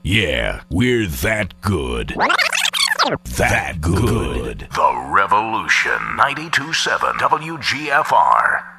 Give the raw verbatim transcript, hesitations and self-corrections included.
Yeah, we're that good. That good. The Revolution. ninety-two point seven W G F R.